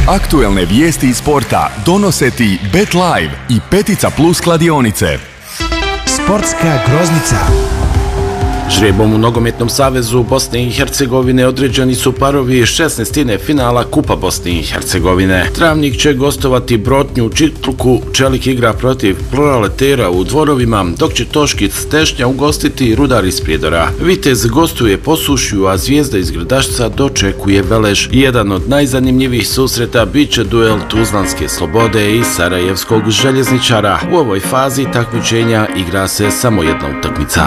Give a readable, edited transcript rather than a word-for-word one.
Aktuelne vijesti iz sporta donose ti Bet Live i Petica Plus kladionice. Sportska groznica. Žrebom u Nogometnom savezu Bosne i Hercegovine određeni su parovi 16. finala Kupa Bosne i Hercegovine. Travnik će gostovati Brotnju Čitluku, Čelik igra protiv Proletera u Dvorovima, dok će Toškic Tešnja ugostiti Rudar iz Prijedora. Vitez gostuje Posušju, a Zvijezda iz Grdašca dočekuje Velež. Jedan od najzanimljivijih susreta bit će duel Tuzlanske Slobode i Sarajevskog Željezničara. U ovoj fazi takmičenja igra se samo jedna utakmica.